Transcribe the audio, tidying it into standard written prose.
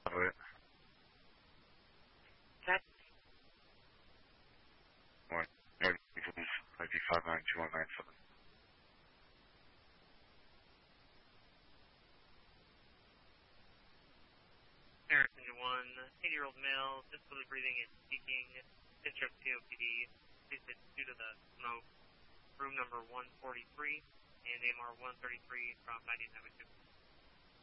Alright. That One. Maybe please. ID 592197. Harrison 1, 80-year-old male, difficulty breathing and speaking, picture of COPD, please sit due to the smoke, room number 143, and AMR 133 from 1972.